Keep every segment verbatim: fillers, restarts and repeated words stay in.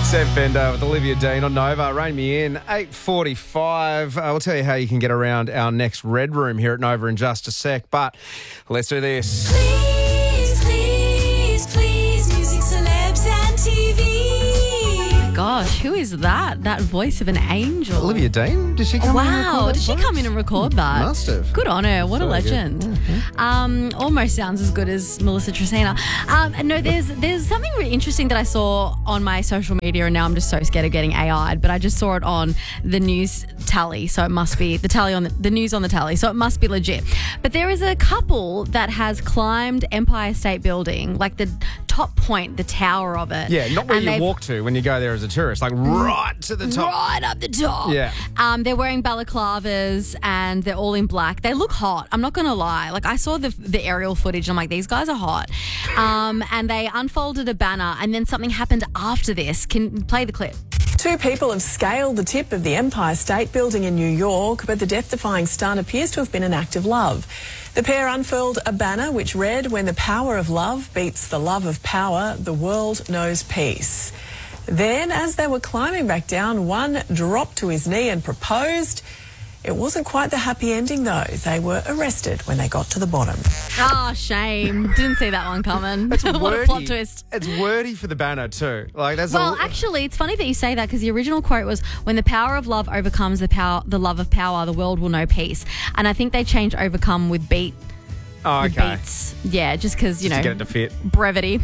Seb Fender with Olivia Dean on Nova. Rain me in, eight forty-five. Uh, we'll tell you how you can get around our next Red Room here at Nova in just a sec, but let's do this. Please, please, please, music, celebs and T V. Gosh, who is that? That voice of an angel. Olivia Dean? Did she come in and record Wow, that did she voice? come in and record that? Must have. Good on her. What a Very good. legend. Mm-hmm. Um, almost sounds as good as Melissa Tresina. Um, no, there's there's something really interesting that I saw on my social media, and now I'm just so scared of getting A I'd, but I just saw it on the news tally, so it must be the tally on the, the news on the tally, so it must be legit. But there is a couple that has climbed Empire State Building, like the top point, the tower of it. Yeah, not where and you they've- walk to when you go there as a tourist, like right to the top. Right up the top. Yeah. Um, they're wearing balaclavas and they're all in black. They look hot. I'm not going to lie. Like, I saw the the aerial footage and I'm like, these guys are hot. Um, and they unfolded a banner and then something happened after this. Can play the clip. Two people have scaled the tip of the Empire State Building in New York, but the death-defying stunt appears to have been an act of love. The pair unfurled a banner which read, "When the power of love beats the love of power, the world knows peace." Then, as they were climbing back down, one dropped to his knee and proposed. It wasn't quite the happy ending, though. They were arrested when they got to the bottom. Oh, shame. Didn't see that one coming. It's What a wordy. plot twist. It's wordy for the banner too. Like that's Well, a, actually, it's funny that you say that because the original quote was, "When the power of love overcomes the power, the love of power, the world will know peace." And I think they changed "overcome" with "beat." oh, with okay. beats. Yeah, just because, you Just know, to get it to fit. brevity.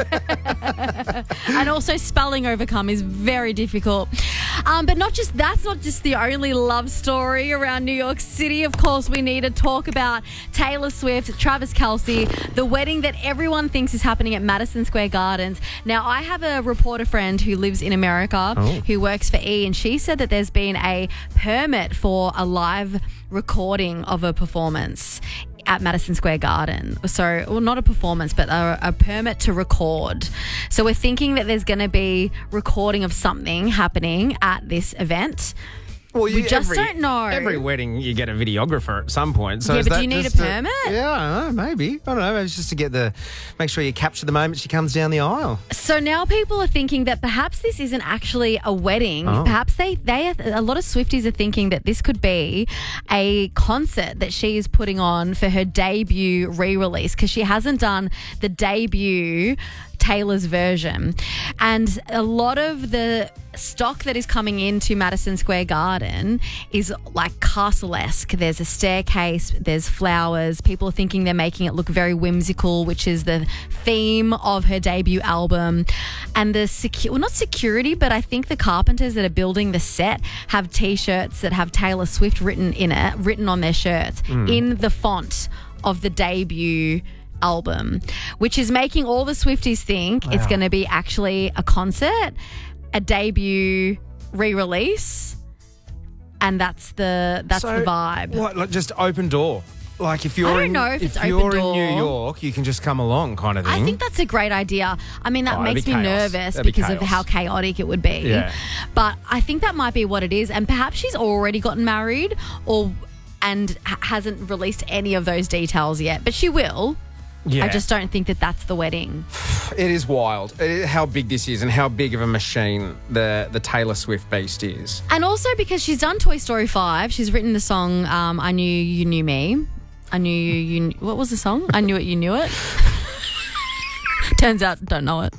And also spelling "overcome" is very difficult. Um, but not just that's not just the only love story around New York City. Of course, we need to talk about Taylor Swift, Travis Kelce, the wedding that everyone thinks is happening at Madison Square Gardens. Now, I have a reporter friend who lives in America Oh. who works for E, and she said that there's been a permit for a live recording of a performance at Madison Square Garden. So, well, not a performance, but a, a permit to record. So we're thinking that there's going to be recording of something happening at this event. Well, We just every, don't know. Every wedding, you get a videographer at some point. So Yeah, is but do that you need a just permit? Yeah, I don't know, maybe. I don't know. Maybe it's just to get the, make sure you capture the moment she comes down the aisle. So now people are thinking that perhaps this isn't actually a wedding. Oh. Perhaps they, they, a lot of Swifties are thinking that this could be a concert that she is putting on for her debut re-release, because she hasn't done the debut Taylor's version. And a lot of the stock that is coming into Madison Square Garden is like castle-esque. There's a staircase, there's flowers. People are thinking they're making it look very whimsical, which is the theme of her debut album. And the secu- well, not security, but I think the carpenters that are building the set have T-shirts that have Taylor Swift written in it, written on their shirts in the font of the debut album, which is making all the Swifties think it's going to be actually a concert, a debut re-release, and that's the that's So, the vibe. What, like just open door? Like if you're I don't in, know if it's you're open in door. New York, you can just come along kind of thing. I think that's a great idea. I mean, that Oh, that'd makes be me chaos. nervous That'd be because of chaos. how chaotic it would be. Yeah. But I think that might be what it is. And perhaps she's already gotten married or and ha- hasn't released any of those details yet. But she will. Yeah. I just don't think that that's the wedding. It is wild it, how big this is and how big of a machine the, the Taylor Swift beast is. And also because she's done Toy Story five. She's written the song um, I Knew You Knew Me. I knew you, you knew, what was the song? I Knew It, You Knew It. Turns out, don't know it.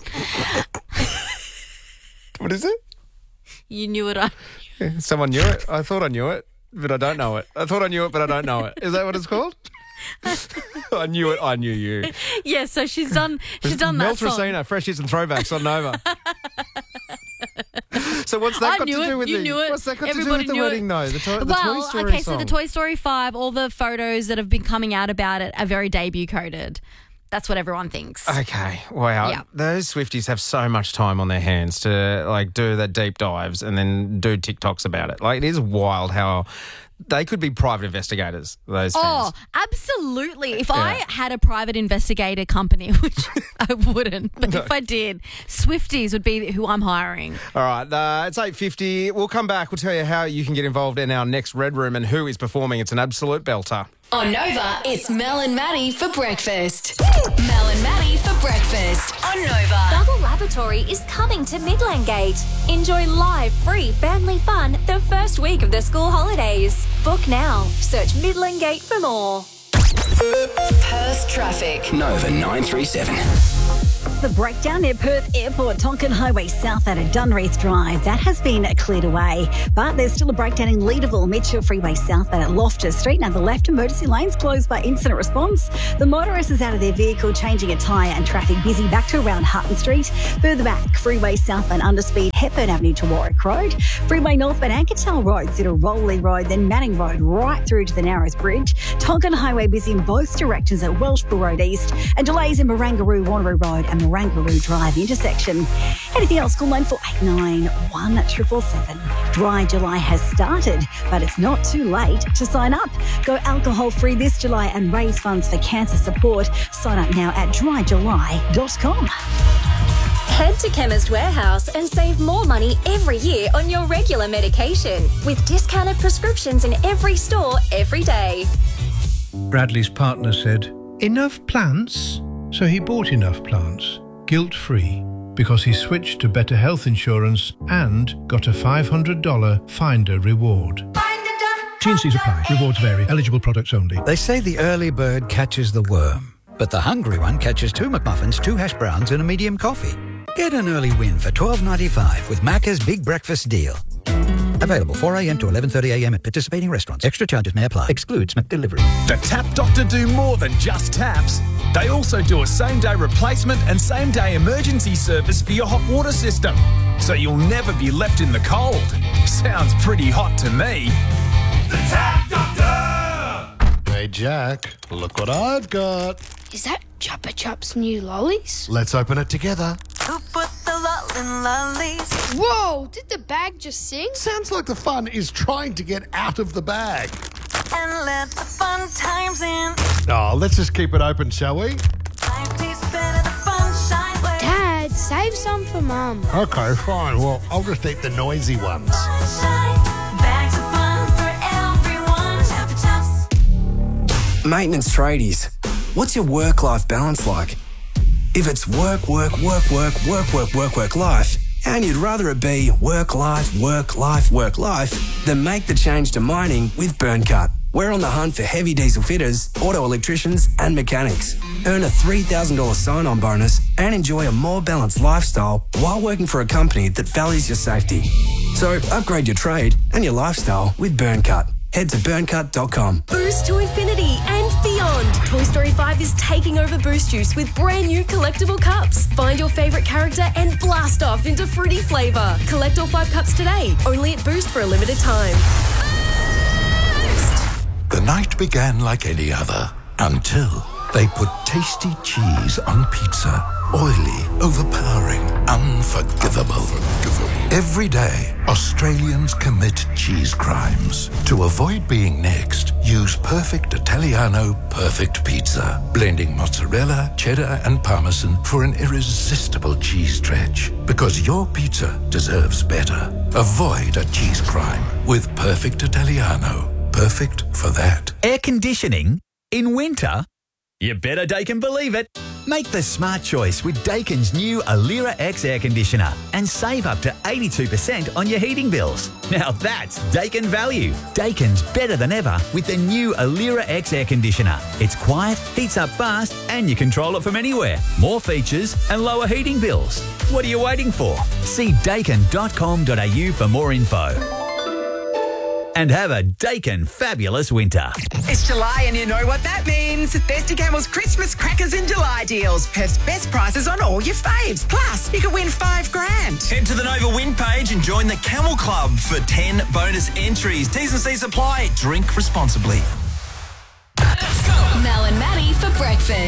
What is it? You knew it. I Someone knew it. I thought I knew it, but I don't know it. I thought I knew it, but I don't know it. Is that what it's called? I knew it. I knew you. Yeah, so she's done. She's done Mel that song. Tresina, fresh hits and throwbacks on Nova. So what's that I got knew to it, do with you the? knew it, What's that got to do everybody with the knew it. wedding though? The, to, the Well, Toy Story okay, song. so the Toy Story five, all the photos that have been coming out about it are very debut coded. That's what everyone thinks. Okay, wow. Yeah. Those Swifties have so much time on their hands to like do the deep dives and then do TikToks about it. Like it is wild how they could be private investigators, those Oh, fans. absolutely. If I Yeah. had a private investigator company, which I wouldn't, but if I did, Swifties would be who I'm hiring. All right, uh, it's eight fifty. We'll come back. We'll tell you how you can get involved in our next Red Room and who is performing. It's an absolute belter. On Nova, it's Mel and Maddie for breakfast. Mel and Maddie for for breakfast on Nova. Bubble Laboratory is coming to Midland Gate. Enjoy live, free family fun the first week of the school holidays. Book now. Search Midland Gate for more. Perth traffic. Nova nine three seven. The breakdown near Perth Airport, Tonkin Highway south out of Dunreath Drive, that has been cleared away. But there's still a breakdown in Leederville, Mitchell Freeway south out at Loftus Street. Now the left emergency lane's closed by incident response. The motorist is out of their vehicle changing a tyre and traffic busy back to around Hutton Street. Further back, Freeway southbound underspeed, Hepburn Avenue to Warwick Road. Freeway northbound Ankertel Road through to Rowley Road, then Manning Road right through to the Narrows Bridge. Tonkin Highway busy in both directions at Welshpool Road East. And delays in Marangaroo, Wanneroo Road and Marangaroo Drive intersection. Anything else, call nine four eight nine, one seven seven seven. Dry July has started, but it's not too late to sign up. Go alcohol free this July and raise funds for cancer support. Sign up now at dry july dot com. Head to Chemist Warehouse and save more money every year on your regular medication with discounted prescriptions in every store every day. Bradley's partner said, "Enough plants?" So he bought enough plants, guilt-free, because he switched to better health insurance and got a five hundred dollars Finder reward. T and C's apply. Rewards vary. Eligible products only. They say the early bird catches the worm, but the hungry one catches two McMuffins, two hash browns and a medium coffee. Get an early win for twelve ninety-five with Macca's Big Breakfast Deal. Available four a m to eleven thirty a m at participating restaurants. Extra charges may apply. Excludes McDelivery. The Tap Doctor do more than just taps. They also do a same-day replacement and same-day emergency service for your hot water system, so you'll never be left in the cold. Sounds pretty hot to me. The Tap Doctor! Hey, Jack, look what I've got. Is that Chupa Chups new lollies? Let's open it together. Who put the lolin' lollies? Whoa, did the bag just sing? Sounds like the fun is trying to get out of the bag. And let the fun times in. Oh, let's just keep it open, shall we? Life tastes better the fun shine way. Dad, save some for Mum. Okay, fine. Well, I'll just eat the noisy ones. Sunshine, bags of fun for everyone. Chupa Chups. Maintenance tradies, what's your work-life balance like? If it's work, work, work, work, work, work, work, work, life, and you'd rather it be work, life, work, life, work, life, then make the change to mining with BurnCut. We're on the hunt for heavy diesel fitters, auto electricians and mechanics. Earn a three thousand dollars sign-on bonus and enjoy a more balanced lifestyle while working for a company that values your safety. So upgrade your trade and your lifestyle with BurnCut. Head to burn cut dot com. Boost to infinity and beyond. Toy Story five is taking over Boost Juice with brand new collectible cups. Find your favourite character and blast off into fruity flavour. Collect all five cups today, only at Boost for a limited time. Boost! The night began like any other until they put tasty cheese on pizza. Oily, overpowering, unforgivable. unforgivable. Every day, Australians commit cheese crimes. To avoid being next, use Perfect Italiano Perfect Pizza, blending mozzarella, cheddar and parmesan for an irresistible cheese stretch. Because your pizza deserves better. Avoid a cheese crime with Perfect Italiano. Perfect for that. Air conditioning in winter? You better Daikin believe it. Make the smart choice with Daikin's new Alira X air conditioner and save up to eighty-two percent on your heating bills. Now that's Daikin value. Daikin's better than ever with the new Alira X air conditioner. It's quiet, heats up fast and you control it from anywhere. More features and lower heating bills. What are you waiting for? See daikin dot com dot a u for more info. And have a Daikin fabulous winter. It's July and you know what that means. Thirsty Camel's Christmas Crackers in July deals. Perth's best prices on all your faves. Plus, you could win five grand. Head to the Nova Win page and join the Camel Club for ten bonus entries. T's and C's apply. Drink responsibly. Mel and Maddie for breakfast.